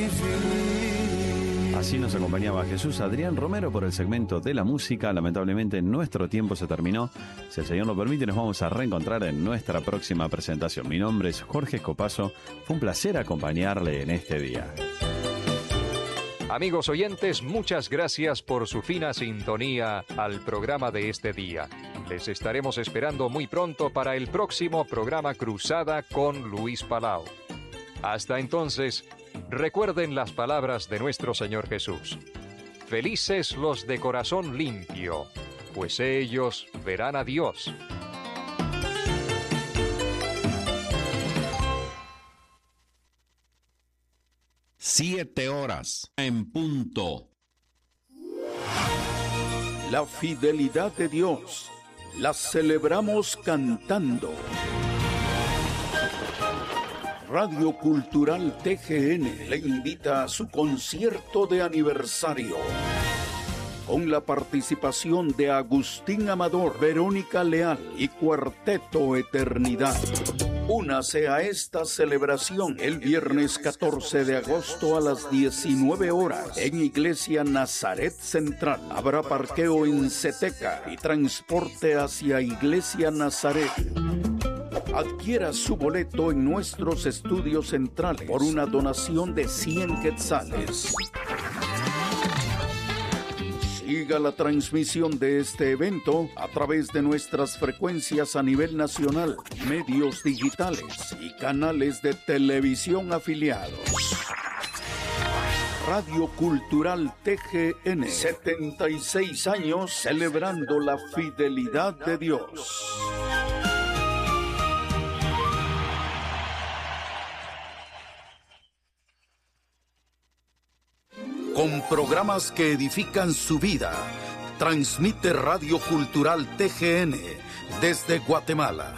fin. Así nos acompañaba Jesús Adrián Romero por el segmento de la música. Lamentablemente nuestro tiempo se terminó. Si el Señor lo permite, nos vamos a reencontrar en nuestra próxima presentación. Mi nombre es Jorge Escopazo. Fue un placer acompañarle en este día. Amigos oyentes, muchas gracias por su fina sintonía al programa de este día. Les estaremos esperando muy pronto para el próximo programa Cruzada con Luis Palau. Hasta entonces, recuerden las palabras de nuestro Señor Jesús. Felices los de corazón limpio, pues ellos verán a Dios. Siete horas en punto. La fidelidad de Dios la celebramos cantando. Radio Cultural TGN le invita a su concierto de aniversario, con la participación de Agustín Amador, Verónica Leal y Cuarteto Eternidad. Únase a esta celebración el viernes 14 de agosto a las 19 horas en Iglesia Nazaret Central. Habrá parqueo en Ceteca y transporte hacia Iglesia Nazaret. Adquiera su boleto en nuestros estudios centrales por una donación de 100 quetzales. Siga la transmisión de este evento a través de nuestras frecuencias a nivel nacional, medios digitales y canales de televisión afiliados. Radio Cultural TGN, 76 años celebrando la fidelidad de Dios. Con programas que edifican su vida, transmite Radio Cultural TGN desde Guatemala.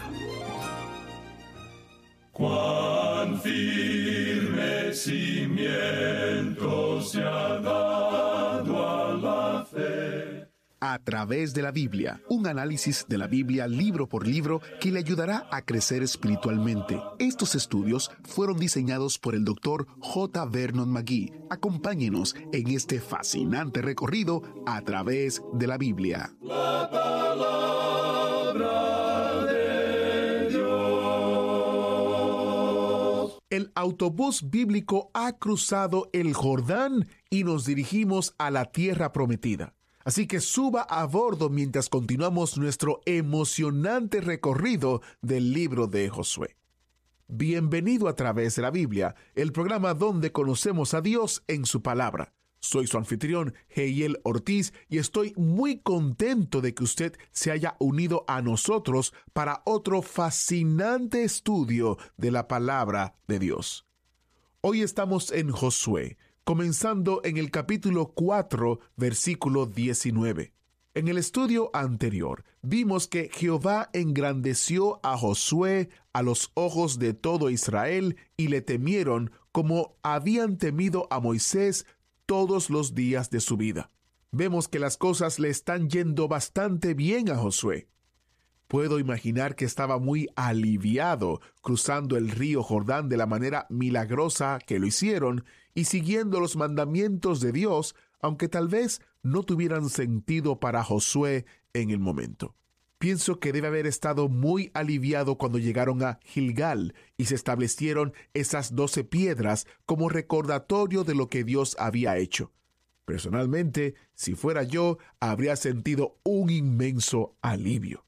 Cuán firme cimiento se ha dado a la fe. A través de la Biblia, un análisis de la Biblia libro por libro que le ayudará a crecer espiritualmente. Estos estudios fueron diseñados por el Dr. J. Vernon McGee. Acompáñenos en este fascinante recorrido a través de la Biblia. La palabra de Dios. El autobús bíblico ha cruzado el Jordán y nos dirigimos a la tierra prometida. Así que suba a bordo mientras continuamos nuestro emocionante recorrido del libro de Josué. Bienvenido a Través de la Biblia, el programa donde conocemos a Dios en su palabra. Soy su anfitrión, Heiel Ortiz, y estoy muy contento de que usted se haya unido a nosotros para otro fascinante estudio de la palabra de Dios. Hoy estamos en Josué, comenzando en el capítulo 4, versículo 19. En el estudio anterior, vimos que Jehová engrandeció a Josué a los ojos de todo Israel y le temieron como habían temido a Moisés todos los días de su vida. Vemos que las cosas le están yendo bastante bien a Josué. Puedo imaginar que estaba muy aliviado cruzando el río Jordán de la manera milagrosa que lo hicieron y siguiendo los mandamientos de Dios, aunque tal vez no tuvieran sentido para Josué en el momento. Pienso que debe haber estado muy aliviado cuando llegaron a Gilgal y se establecieron esas 12 piedras como recordatorio de lo que Dios había hecho. Personalmente, si fuera yo, habría sentido un inmenso alivio.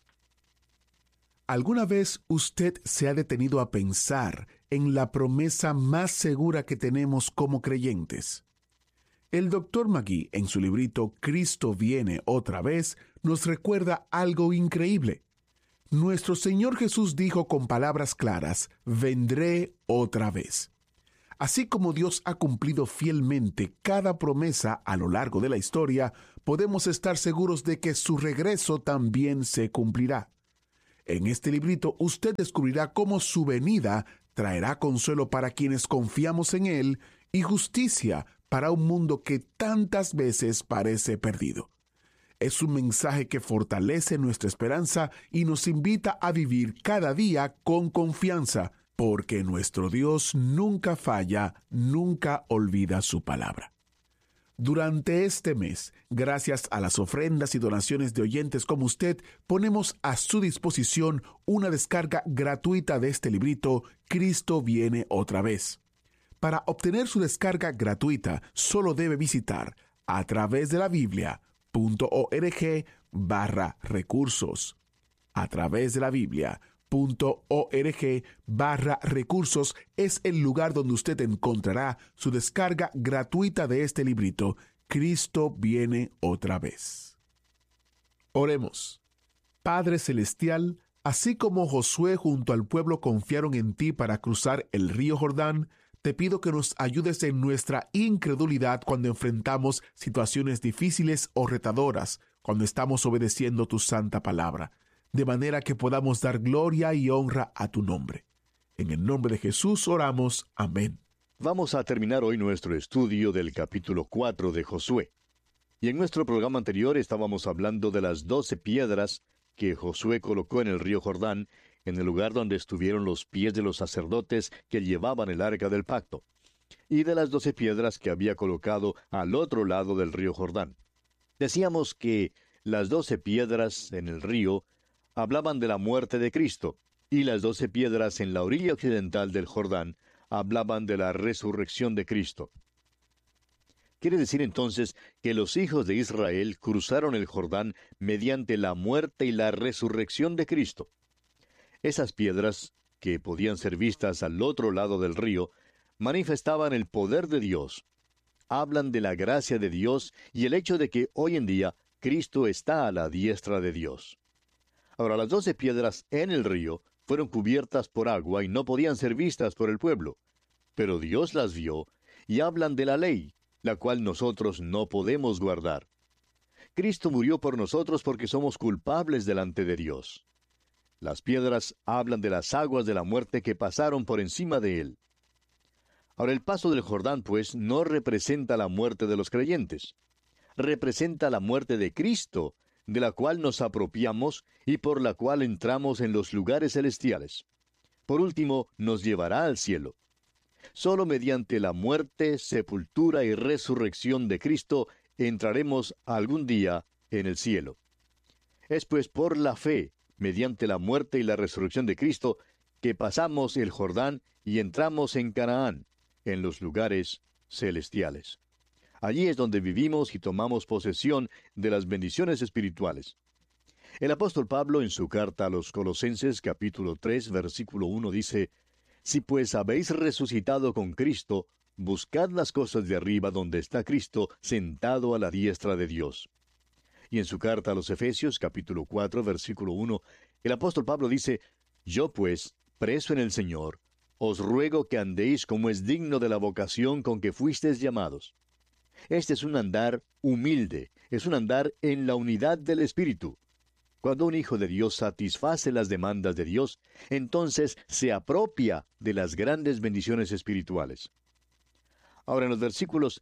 ¿Alguna vez usted se ha detenido a pensar en la promesa más segura que tenemos como creyentes? El Dr. McGee, en su librito Cristo viene otra vez, nos recuerda algo increíble. Nuestro Señor Jesús dijo con palabras claras, vendré otra vez. Así como Dios ha cumplido fielmente cada promesa a lo largo de la historia, podemos estar seguros de que su regreso también se cumplirá. En este librito usted descubrirá cómo su venida traerá consuelo para quienes confiamos en Él y justicia para un mundo que tantas veces parece perdido. Es un mensaje que fortalece nuestra esperanza y nos invita a vivir cada día con confianza, porque nuestro Dios nunca falla, nunca olvida su palabra. Durante este mes, gracias a las ofrendas y donaciones de oyentes como usted, ponemos a su disposición una descarga gratuita de este librito, Cristo viene otra vez. Para obtener su descarga gratuita, solo debe visitar a través de la Biblia.org/recursos. A través de la Biblia.org/recursos es el lugar donde usted encontrará su descarga gratuita de este librito, Cristo viene otra vez. Oremos. Padre Celestial, así como Josué junto al pueblo confiaron en ti para cruzar el río Jordán, te pido que nos ayudes en nuestra incredulidad cuando enfrentamos situaciones difíciles o retadoras, cuando estamos obedeciendo tu santa palabra, de manera que podamos dar gloria y honra a tu nombre. En el nombre de Jesús oramos. Amén. Vamos a terminar hoy nuestro estudio del capítulo 4 de Josué. Y en nuestro programa anterior estábamos hablando de las 12 piedras que Josué colocó en el río Jordán, en el lugar donde estuvieron los pies de los sacerdotes que llevaban el arca del pacto, y de las 12 piedras que había colocado al otro lado del río Jordán. Decíamos que las 12 piedras en el río hablaban de la muerte de Cristo, y las 12 piedras en la orilla occidental del Jordán hablaban de la resurrección de Cristo. Quiere decir entonces que los hijos de Israel cruzaron el Jordán mediante la muerte y la resurrección de Cristo. Esas piedras, que podían ser vistas al otro lado del río, manifestaban el poder de Dios. Hablan de la gracia de Dios y el hecho de que hoy en día Cristo está a la diestra de Dios. Ahora, las 12 piedras en el río fueron cubiertas por agua y no podían ser vistas por el pueblo. Pero Dios las vio y hablan de la ley, la cual nosotros no podemos guardar. Cristo murió por nosotros porque somos culpables delante de Dios. Las piedras hablan de las aguas de la muerte que pasaron por encima de él. Ahora, el paso del Jordán, pues, no representa la muerte de los creyentes. Representa la muerte de Cristo, de la cual nos apropiamos y por la cual entramos en los lugares celestiales. Por último, nos llevará al cielo. Solo mediante la muerte, sepultura y resurrección de Cristo entraremos algún día en el cielo. Es pues por la fe, mediante la muerte y la resurrección de Cristo, que pasamos el Jordán y entramos en Canaán, en los lugares celestiales. Allí es donde vivimos y tomamos posesión de las bendiciones espirituales. El apóstol Pablo, en su carta a los Colosenses, capítulo 3, versículo 1, dice: «Si pues habéis resucitado con Cristo, buscad las cosas de arriba donde está Cristo, sentado a la diestra de Dios». Y en su carta a los Efesios, capítulo 4, versículo 1, el apóstol Pablo dice: «Yo pues, preso en el Señor, os ruego que andéis como es digno de la vocación con que fuisteis llamados». Este es un andar humilde, es un andar en la unidad del Espíritu. Cuando un hijo de Dios satisface las demandas de Dios, entonces se apropia de las grandes bendiciones espirituales. Ahora, en los versículos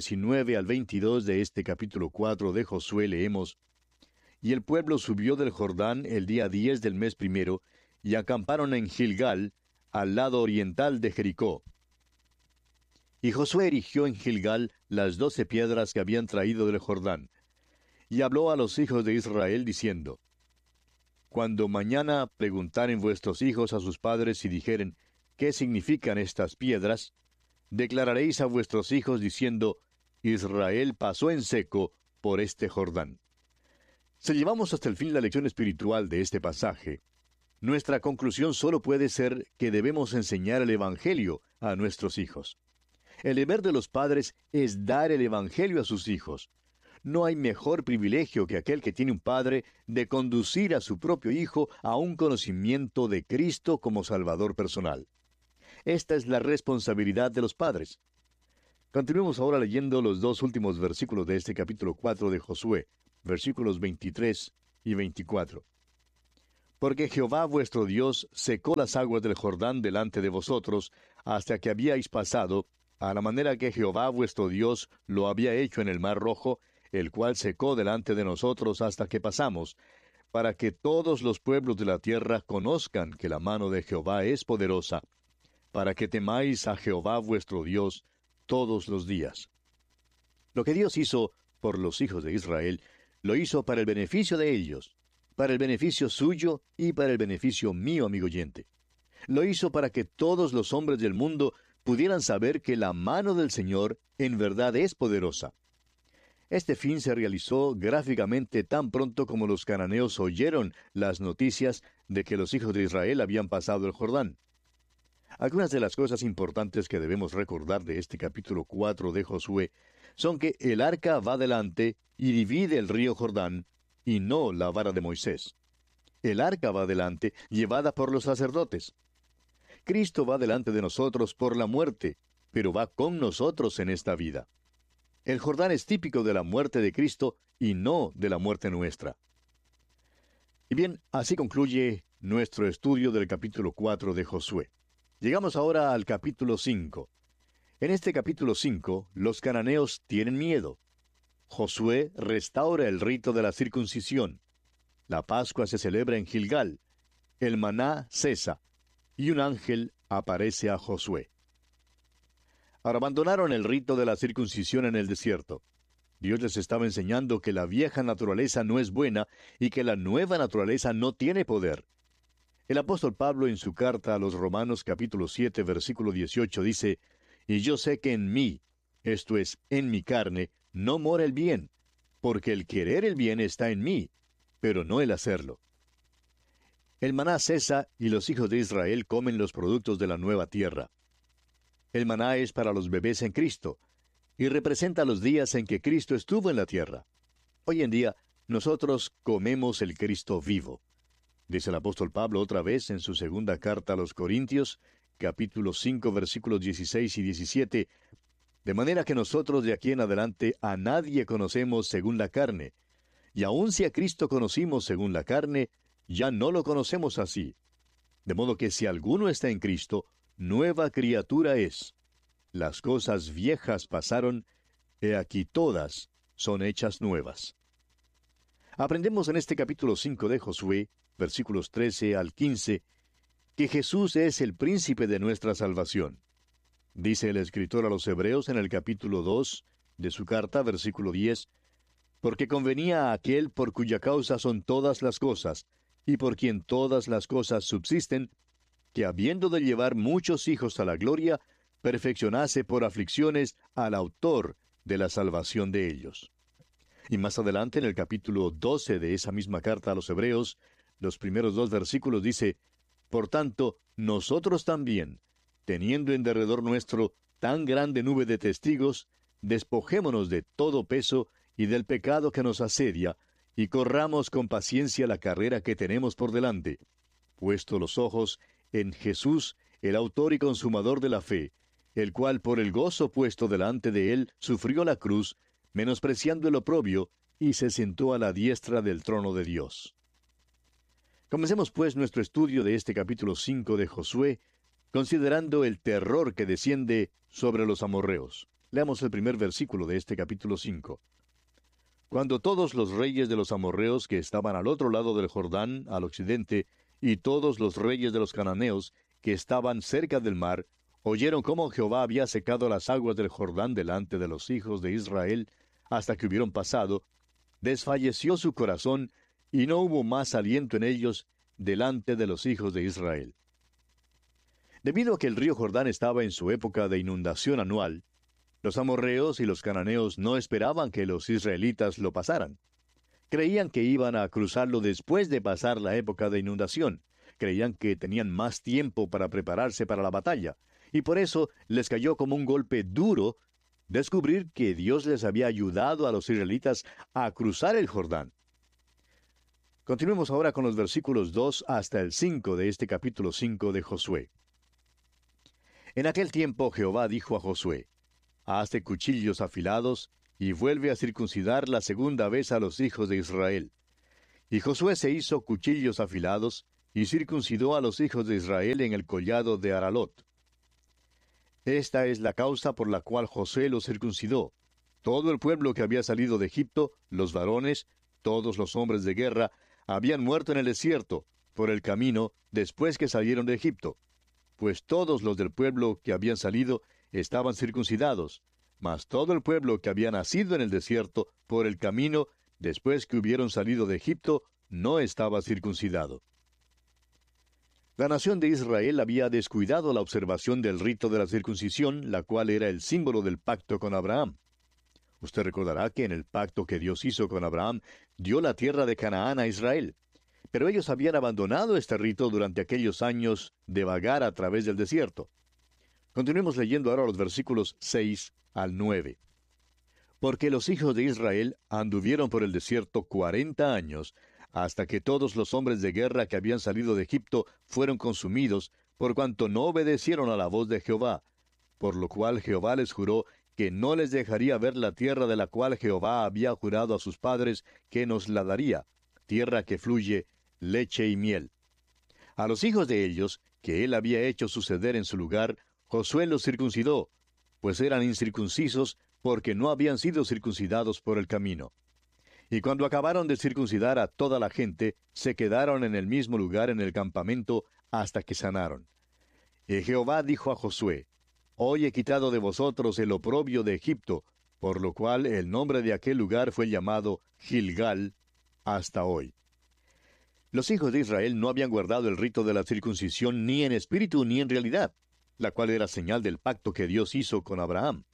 19 al 22 de este capítulo 4 de Josué leemos: «Y el pueblo subió del Jordán el día 10 del mes primero, y acamparon en Gilgal, al lado oriental de Jericó. Y Josué erigió en Gilgal las 12 piedras que habían traído del Jordán. Y habló a los hijos de Israel diciendo: Cuando mañana preguntaren vuestros hijos a sus padres y dijeren: ¿qué significan estas piedras?, declararéis a vuestros hijos diciendo: Israel pasó en seco por este Jordán. Si llevamos hasta el fin la lección espiritual de este pasaje, nuestra conclusión solo puede ser que debemos enseñar el Evangelio a nuestros hijos. El deber de los padres es dar el Evangelio a sus hijos. No hay mejor privilegio que aquel que tiene un padre de conducir a su propio hijo a un conocimiento de Cristo como Salvador personal. Esta es la responsabilidad de los padres. Continuemos ahora leyendo los dos últimos versículos de este capítulo 4 de Josué, versículos 23 y 24. Porque Jehová vuestro Dios secó las aguas del Jordán delante de vosotros, hasta que habíais pasado, a la manera que Jehová vuestro Dios lo había hecho en el Mar Rojo, el cual secó delante de nosotros hasta que pasamos, para que todos los pueblos de la tierra conozcan que la mano de Jehová es poderosa, para que temáis a Jehová vuestro Dios todos los días. Lo que Dios hizo por los hijos de Israel, lo hizo para el beneficio de ellos, para el beneficio suyo y para el beneficio mío, amigo oyente. Lo hizo para que todos los hombres del mundo pudieran saber que la mano del Señor en verdad es poderosa. Este fin se realizó gráficamente tan pronto como los cananeos oyeron las noticias de que los hijos de Israel habían pasado el Jordán. Algunas de las cosas importantes que debemos recordar de este capítulo 4 de Josué son que el arca va delante y divide el río Jordán, y no la vara de Moisés. El arca va delante, llevada por los sacerdotes. Cristo va delante de nosotros por la muerte, pero va con nosotros en esta vida. El Jordán es típico de la muerte de Cristo y no de la muerte nuestra. Y bien, así concluye nuestro estudio del capítulo 4 de Josué. Llegamos ahora al capítulo 5. En este capítulo 5, los cananeos tienen miedo. Josué restaura el rito de la circuncisión. La Pascua se celebra en Gilgal. El maná cesa. Y un ángel aparece a Josué. Ahora abandonaron el rito de la circuncisión en el desierto. Dios les estaba enseñando que la vieja naturaleza no es buena y que la nueva naturaleza no tiene poder. El apóstol Pablo en su carta a los Romanos capítulo 7 versículo 18 dice: «Y yo sé que en mí, esto es, en mi carne, no mora el bien, porque el querer el bien está en mí, pero no el hacerlo». El maná cesa y los hijos de Israel comen los productos de la nueva tierra. El maná es para los bebés en Cristo, y representa los días en que Cristo estuvo en la tierra. Hoy en día, nosotros comemos el Cristo vivo. Dice el apóstol Pablo otra vez en su segunda carta a los Corintios, capítulo 5, versículos 16 y 17, de manera que nosotros de aquí en adelante a nadie conocemos según la carne, y aun si a Cristo conocimos según la carne, ya no lo conocemos así. De modo que si alguno está en Cristo, nueva criatura es. Las cosas viejas pasaron, he aquí todas son hechas nuevas. Aprendemos en este capítulo 5 de Josué, versículos 13 al 15, que Jesús es el príncipe de nuestra salvación. Dice el escritor a los Hebreos en el capítulo 2 de su carta, versículo 10, «Porque convenía a aquel por cuya causa son todas las cosas, y por quien todas las cosas subsisten, que habiendo de llevar muchos hijos a la gloria, perfeccionase por aflicciones al autor de la salvación de ellos». Y más adelante, en el capítulo 12 de esa misma carta a los Hebreos, los primeros 2 versículos dice: «Por tanto, nosotros también, teniendo en derredor nuestro tan grande nube de testigos, despojémonos de todo peso y del pecado que nos asedia, y corramos con paciencia la carrera que tenemos por delante, puesto los ojos en Jesús, el autor y consumador de la fe, el cual por el gozo puesto delante de él sufrió la cruz, menospreciando el oprobio, y se sentó a la diestra del trono de Dios». Comencemos pues nuestro estudio de este capítulo 5 de Josué, considerando el terror que desciende sobre los amorreos. Leamos el primer versículo de este capítulo 5. «Cuando todos los reyes de los amorreos que estaban al otro lado del Jordán, al occidente, y todos los reyes de los cananeos que estaban cerca del mar, oyeron cómo Jehová había secado las aguas del Jordán delante de los hijos de Israel, hasta que hubieron pasado, desfalleció su corazón, y no hubo más aliento en ellos delante de los hijos de Israel». Debido a que el río Jordán estaba en su época de inundación anual, los amorreos y los cananeos no esperaban que los israelitas lo pasaran. Creían que iban a cruzarlo después de pasar la época de inundación. Creían que tenían más tiempo para prepararse para la batalla, y por eso les cayó como un golpe duro descubrir que Dios les había ayudado a los israelitas a cruzar el Jordán. Continuemos ahora con los versículos 2 hasta el 5 de este capítulo 5 de Josué. En aquel tiempo Jehová dijo a Josué: «Hazte cuchillos afilados, y vuelve a circuncidar la segunda vez a los hijos de Israel». Y Josué se hizo cuchillos afilados, y circuncidó a los hijos de Israel en el collado de Aralot. Esta es la causa por la cual Josué los circuncidó. Todo el pueblo que había salido de Egipto, los varones, todos los hombres de guerra, habían muerto en el desierto, por el camino, después que salieron de Egipto. pues todos los del pueblo que habían salido estaban circuncidados, mas todo el pueblo que había nacido en el desierto por el camino, después que hubieron salido de Egipto, no estaba circuncidado. La nación de Israel había descuidado la observación del rito de la circuncisión, la cual era el símbolo del pacto con Abraham. Usted recordará que en el pacto que Dios hizo con Abraham, dio la tierra de Canaán a Israel. Pero ellos habían abandonado este rito durante aquellos años de vagar a través del desierto. Continuemos leyendo ahora los versículos 6 al 9. Porque los hijos de Israel anduvieron por el desierto 40 años, hasta que todos los hombres de guerra que habían salido de Egipto fueron consumidos, por cuanto no obedecieron a la voz de Jehová. Por lo cual Jehová les juró que no les dejaría ver la tierra de la cual Jehová había jurado a sus padres que nos la daría, tierra que fluye leche y miel. A los hijos de ellos, que él había hecho suceder en su lugar, Josué los circuncidó, pues eran incircuncisos, porque no habían sido circuncidados por el camino. Y cuando acabaron de circuncidar a toda la gente, se quedaron en el mismo lugar en el campamento hasta que sanaron. Y Jehová dijo a Josué: Hoy he quitado de vosotros el oprobio de Egipto, por lo cual el nombre de aquel lugar fue llamado Gilgal hasta hoy. Los hijos de Israel no habían guardado el rito de la circuncisión ni en espíritu ni en realidad, la cual era señal del pacto que Dios hizo con Abraham.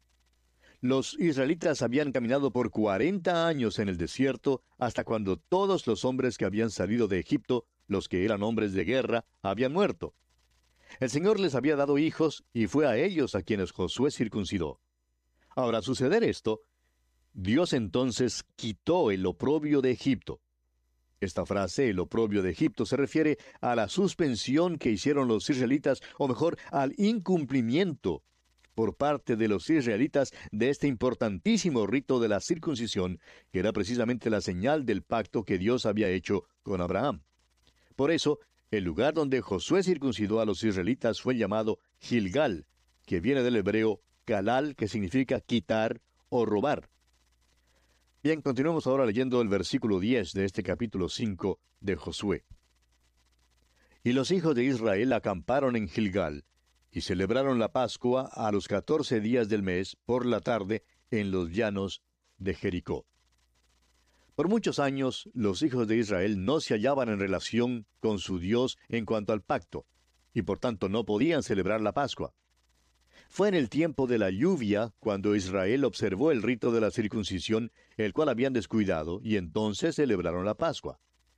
Los israelitas habían caminado por 40 años en el desierto, hasta cuando todos los hombres que habían salido de Egipto, los que eran hombres de guerra, habían muerto. El Señor les había dado hijos, y fue a ellos a quienes Josué circuncidó. Ahora, al suceder esto, Dios entonces quitó el oprobio de Egipto. Esta frase, el oprobio de Egipto, se refiere a la suspensión que hicieron los israelitas, o mejor, al incumplimiento por parte de los israelitas de este importantísimo rito de la circuncisión, que era precisamente la señal del pacto que Dios había hecho con Abraham. Por eso, el lugar donde Josué circuncidó a los israelitas fue llamado Gilgal, que viene del hebreo galal, que significa quitar o robar. Bien, continuemos ahora leyendo el versículo 10 de este capítulo 5 de Josué. Y los hijos de Israel acamparon en Gilgal, y celebraron la Pascua a los 14 días del mes, por la tarde, en los llanos de Jericó. Por muchos años, los hijos de Israel no se hallaban en relación con su Dios en cuanto al pacto, y por tanto no podían celebrar la Pascua. Fue en el tiempo de la lluvia cuando Israel observó el rito de la circuncisión, el cual habían descuidado, y entonces celebraron la Pascua.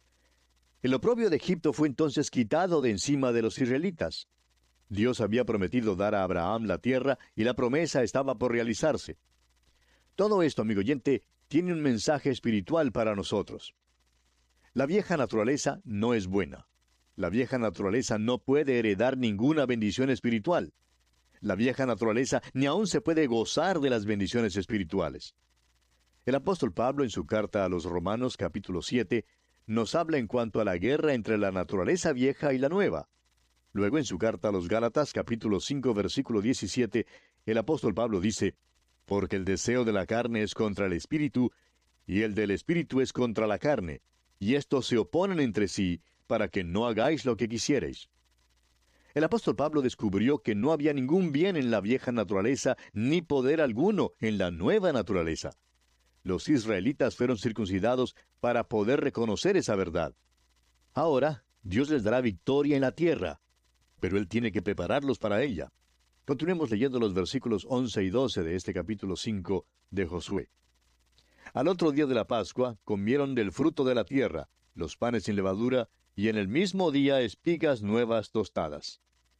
El oprobio de Egipto fue entonces quitado de encima de los israelitas. Dios había prometido dar a Abraham la tierra, y la promesa estaba por realizarse. Todo esto, amigo oyente, tiene un mensaje espiritual para nosotros. La vieja naturaleza no es buena. La vieja naturaleza no puede heredar ninguna bendición espiritual. La vieja naturaleza ni aún se puede gozar de las bendiciones espirituales. El apóstol Pablo, en su carta a los Romanos, capítulo 7, nos habla en cuanto a la guerra entre la naturaleza vieja y la nueva. Luego, en su carta a los Gálatas, capítulo 5, versículo 17, el apóstol Pablo dice: Porque el deseo de la carne es contra el espíritu, y el del espíritu es contra la carne, y estos se oponen entre sí, para que no hagáis lo que quisierais. El apóstol Pablo descubrió que no había ningún bien en la vieja naturaleza, ni poder alguno en la nueva naturaleza. Los israelitas fueron circuncidados para poder reconocer esa verdad. Ahora, Dios les dará victoria en la tierra, pero Él tiene que prepararlos para ella. Continuemos leyendo los versículos 11 y 12 de este capítulo 5 de Josué. Al otro día de la Pascua comieron del fruto de la tierra, los panes sin levadura, y en el mismo día espigas nuevas tostadas.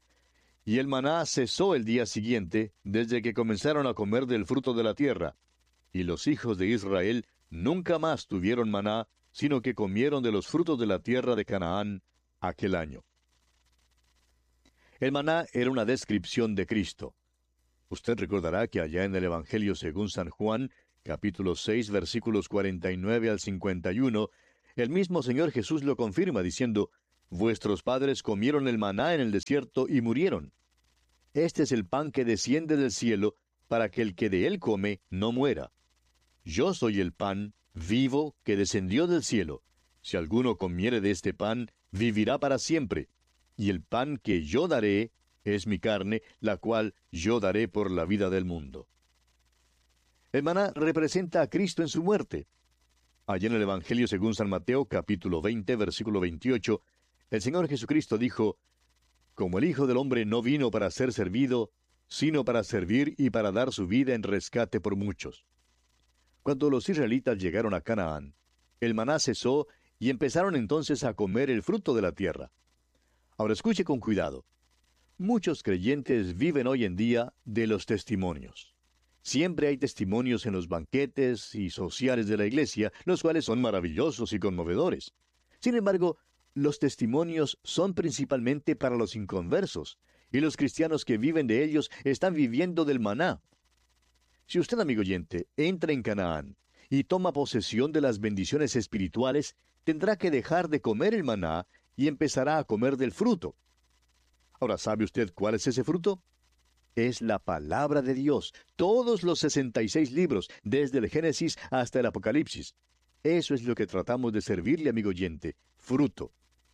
Y el maná cesó el día siguiente, desde que comenzaron a comer del fruto de la tierra. Y los hijos de Israel nunca más tuvieron maná, sino que comieron de los frutos de la tierra de Canaán aquel año. El maná era una descripción de Cristo. Usted recordará que allá en el Evangelio según San Juan, capítulo 6, versículos 49 al 51, el mismo Señor Jesús lo confirma diciendo: Vuestros padres comieron el maná en el desierto y murieron. Este es el pan que desciende del cielo, para que el que de él come no muera. Yo soy el pan vivo que descendió del cielo. Si alguno comiere de este pan, vivirá para siempre. Y el pan que yo daré es mi carne, la cual yo daré por la vida del mundo. El maná representa a Cristo en su muerte. Allá en el Evangelio según San Mateo, capítulo 20, versículo 28, el Señor Jesucristo dijo, como el Hijo del Hombre no vino para ser servido, sino para servir y para dar su vida en rescate por muchos. Cuando los israelitas llegaron a Canaán, el maná cesó y empezaron entonces a comer el fruto de la tierra. Ahora escuche con cuidado. Muchos creyentes viven hoy en día de los testimonios. Siempre hay testimonios en los banquetes y sociales de la iglesia, los cuales son maravillosos y conmovedores. Sin embargo, los testimonios son principalmente para los inconversos, y los cristianos que viven de ellos están viviendo del maná. Si usted, amigo oyente, entra en Canaán y toma posesión de las bendiciones espirituales, tendrá que dejar de comer el maná y empezará a comer del fruto. Ahora, ¿sabe usted cuál es ese fruto? Es la palabra de Dios, todos los 66 libros, desde el Génesis hasta el Apocalipsis. Eso es lo que tratamos de servirle, amigo oyente, fruto.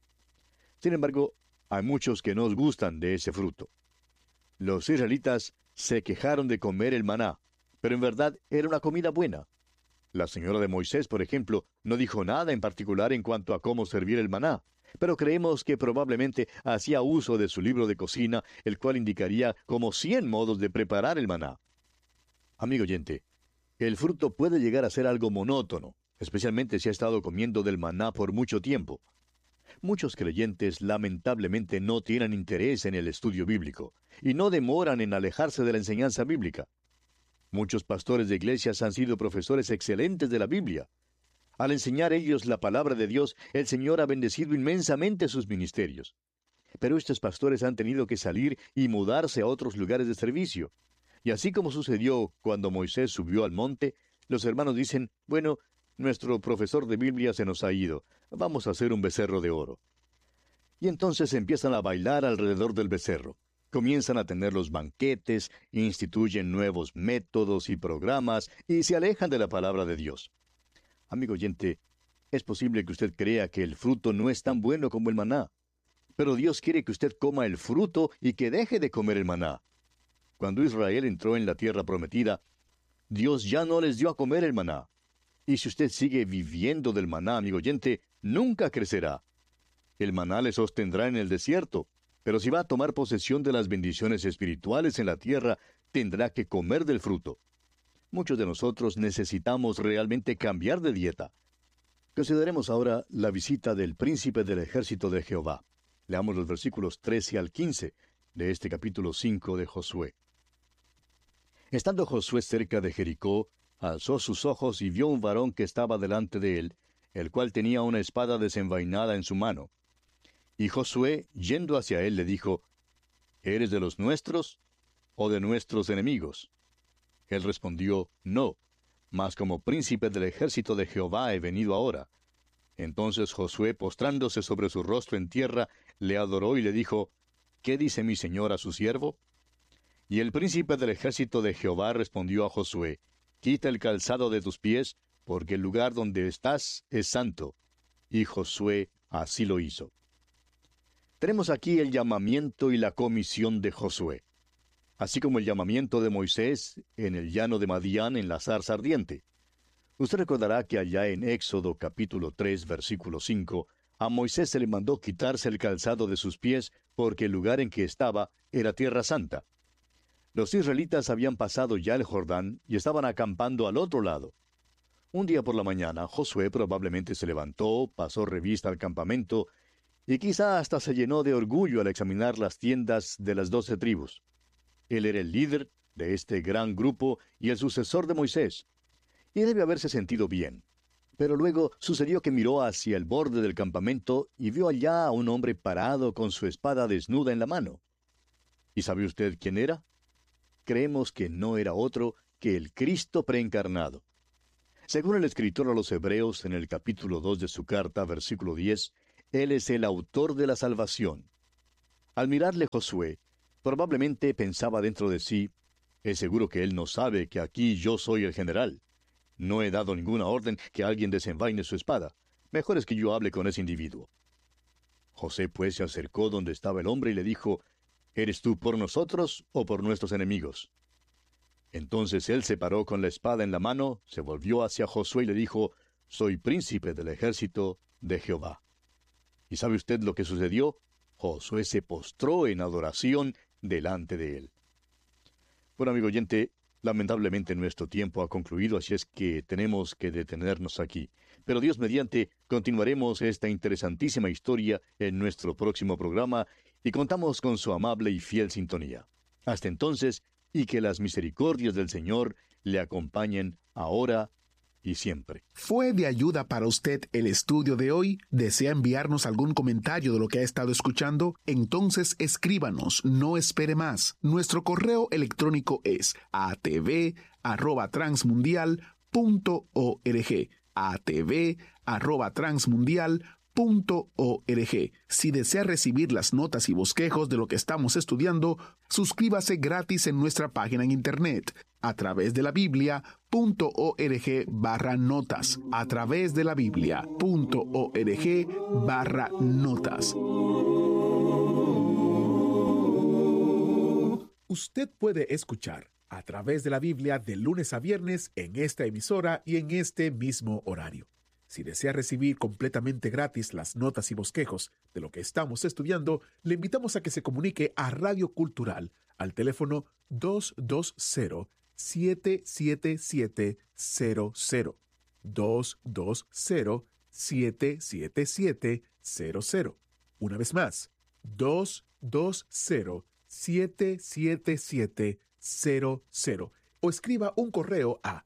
Sin embargo, hay muchos que no os gustan de ese fruto. Los israelitas se quejaron de comer el maná, pero en verdad era una comida buena. La señora de Moisés, por ejemplo, no dijo nada en particular en cuanto a cómo servir el maná, pero creemos que probablemente hacía uso de su libro de cocina, el cual indicaría como 100 modos de preparar el maná. Amigo oyente, el fruto puede llegar a ser algo monótono, especialmente si ha estado comiendo del maná por mucho tiempo. Muchos creyentes lamentablemente no tienen interés en el estudio bíblico, y no demoran en alejarse de la enseñanza bíblica. Muchos pastores de iglesias han sido profesores excelentes de la Biblia. Al enseñar ellos la palabra de Dios, el Señor ha bendecido inmensamente sus ministerios. Pero estos pastores han tenido que salir y mudarse a otros lugares de servicio. Y así como sucedió cuando Moisés subió al monte, los hermanos dicen, bueno, nuestro profesor de Biblia se nos ha ido, vamos a hacer un becerro de oro. Y entonces empiezan a bailar alrededor del becerro. Comienzan a tener los banquetes, instituyen nuevos métodos y programas y se alejan de la palabra de Dios. Amigo oyente, es posible que usted crea que el fruto no es tan bueno como el maná, pero Dios quiere que usted coma el fruto y que deje de comer el maná. Cuando Israel entró en la tierra prometida, Dios ya no les dio a comer el maná. Y si usted sigue viviendo del maná, amigo oyente, nunca crecerá. El maná le sostendrá en el desierto, pero si va a tomar posesión de las bendiciones espirituales en la tierra, tendrá que comer del fruto. Muchos de nosotros necesitamos realmente cambiar de dieta. Consideremos ahora la visita del príncipe del ejército de Jehová. Leamos los versículos 13 al 15 de este capítulo 5 de Josué. Estando Josué cerca de Jericó, alzó sus ojos y vio un varón que estaba delante de él, el cual tenía una espada desenvainada en su mano. Y Josué, yendo hacia él, le dijo, ¿eres de los nuestros o de nuestros enemigos? Él respondió, no, mas como príncipe del ejército de Jehová he venido ahora. Entonces Josué, postrándose sobre su rostro en tierra, le adoró y le dijo, ¿qué dice mi señor a su siervo? Y el príncipe del ejército de Jehová respondió a Josué, quita el calzado de tus pies, porque el lugar donde estás es santo. Y Josué así lo hizo. Tenemos aquí el llamamiento y la comisión de Josué, así como el llamamiento de Moisés en el llano de Madián en la zarza ardiente. Usted recordará que allá en Éxodo capítulo 3, versículo 5, a Moisés se le mandó quitarse el calzado de sus pies porque el lugar en que estaba era tierra santa. Los israelitas habían pasado ya el Jordán y estaban acampando al otro lado. Un día por la mañana, Josué probablemente se levantó, pasó revista al campamento, y quizá hasta se llenó de orgullo al examinar las tiendas de las 12 tribus. Él era el líder de este gran grupo y el sucesor de Moisés, y debe haberse sentido bien. Pero luego sucedió que miró hacia el borde del campamento y vio allá a un hombre parado con su espada desnuda en la mano. ¿Y sabe usted quién era? Creemos que no era otro que el Cristo preencarnado. Según el escritor a los Hebreos en el capítulo 2 de su carta, versículo 10, Él es el autor de la salvación. Al mirarle Josué, probablemente pensaba dentro de sí, es seguro que él no sabe que aquí yo soy el general. No he dado ninguna orden que alguien desenvaine su espada. Mejor es que yo hable con ese individuo. José pues se acercó donde estaba el hombre y le dijo, ¿Eres tú por nosotros o por nuestros enemigos? Entonces él se paró con la espada en la mano, se volvió hacia Josué y le dijo, soy príncipe del ejército de Jehová. ¿Y sabe usted lo que sucedió? Josué se postró en adoración delante de él. Bueno, amigo oyente, lamentablemente nuestro tiempo ha concluido, así es que tenemos que detenernos aquí. Pero Dios mediante, continuaremos esta interesantísima historia en nuestro próximo programa y contamos con su amable y fiel sintonía. Hasta entonces, y que las misericordias del Señor le acompañen ahora y siempre. ¿Fue de ayuda para usted el estudio de hoy? ¿Desea enviarnos algún comentario de lo que ha estado escuchando? Entonces escríbanos, no espere más. Nuestro correo electrónico es atv@transmundial.org. atv@transmundial.org. Si desea recibir las notas y bosquejos de lo que estamos estudiando, suscríbase gratis en nuestra página en internet a través de la Biblia.org/notas. A través de la Biblia.org/notas. Usted puede escuchar a través de la Biblia de lunes a viernes en esta emisora y en este mismo horario. Si desea recibir completamente gratis las notas y bosquejos de lo que estamos estudiando, le invitamos a que se comunique a Radio Cultural al teléfono 220-777-00. 220-777-00. Una vez más, 220-777-00. O escriba un correo a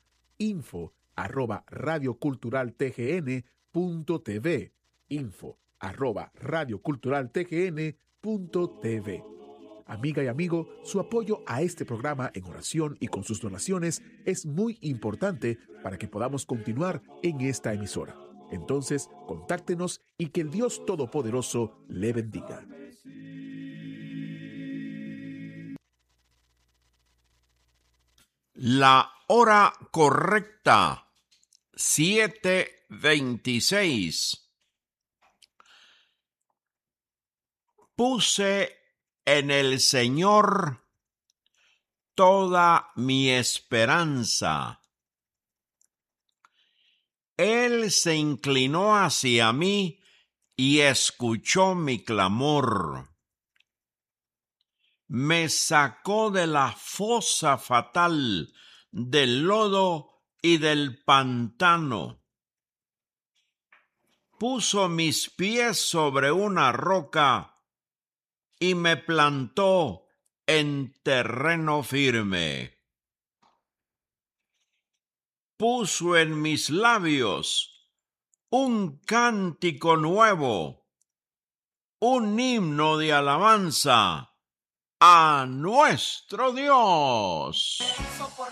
info@radioculturaltgn.tv. info@radioculturaltgn.tv. Amiga y amigo, su apoyo a este programa en oración y con sus donaciones es muy importante para que podamos continuar en esta emisora. Entonces, contáctenos y que el Dios Todopoderoso le bendiga. La hora correcta, 7:26. Puse en el Señor toda mi esperanza. Él se inclinó hacia mí y escuchó mi clamor. Me sacó de la fosa fatal, del lodo y del pantano. Puso mis pies sobre una roca y me plantó en terreno firme. Puso en mis labios un cántico nuevo, un himno de alabanza a nuestro Dios.